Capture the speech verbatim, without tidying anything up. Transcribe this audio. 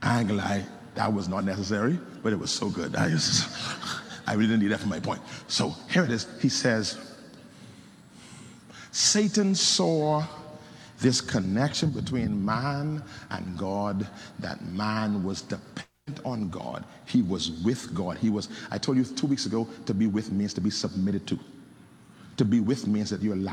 I ain't gonna lie, that was not necessary, but it was so good. I, just, I really didn't need that for my point. So here it is. He says, Satan saw this connection between man and God, that man was dependent on God. He was with God. He was, I told you two weeks ago, to be with means to be submitted to. To be with means that you allow